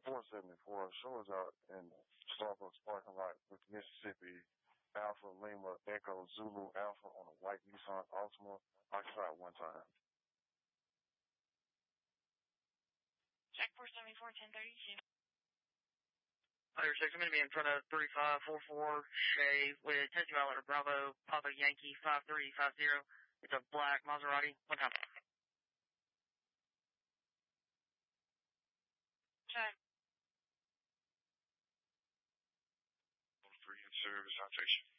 474. Show us out in Starbucks parking lot with Mississippi Alpha Lima Echo Zulu Alpha on a white Nissan Altima. Occupied one time. Check 474, 1032. Under 6, I'm going to be in front of 3544 Shea with Tennessee Violet Bravo Papa Yankee 5350. It's a black Maserati. One time. Check. Free in service, citation.